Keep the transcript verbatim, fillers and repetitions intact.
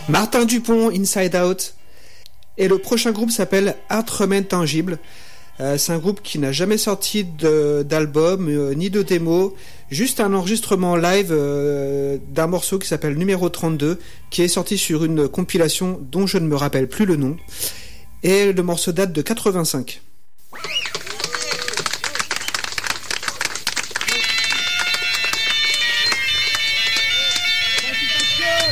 Martin Dupont, Inside Out. Et le prochain groupe s'appelle Art Remain Tangible. Euh, c'est un groupe qui n'a jamais sorti de, d'album euh, ni de démo, juste un enregistrement live euh, d'un morceau qui s'appelle Numéro trente-deux, qui est sorti sur une compilation dont je ne me rappelle plus le nom. Et le morceau date de quatre-vingt-cinq.